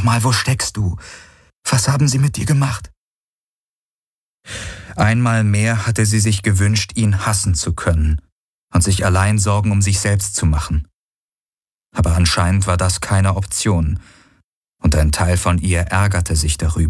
nochmal, wo steckst du? Was haben sie mit dir gemacht?« Einmal mehr hatte sie sich gewünscht, ihn hassen zu können und sich allein Sorgen um sich selbst zu machen. Aber anscheinend war das keine Option, und ein Teil von ihr ärgerte sich darüber.